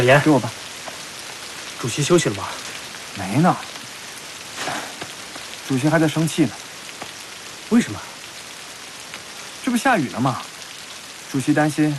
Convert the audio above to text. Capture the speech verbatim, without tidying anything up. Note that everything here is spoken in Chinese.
小严， 给我吧。 主席休息了吗？ 没呢。主席还在生气呢。 为什么？ 这不下雨了吗？主席担心